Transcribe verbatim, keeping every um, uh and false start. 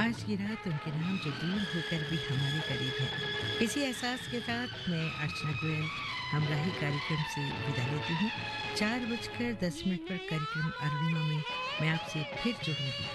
आज की रात उनके नाम जो दूर होकर भी हमारे करीब है। इसी एहसास के साथ मैं अर्चना गोयल हमराही कार्यक्रम से विदा लेती हूँ। चार बजकर दस मिनट पर कार्यक्रम अरुणिमा में मैं आपसे फिर जुड़ूंगी।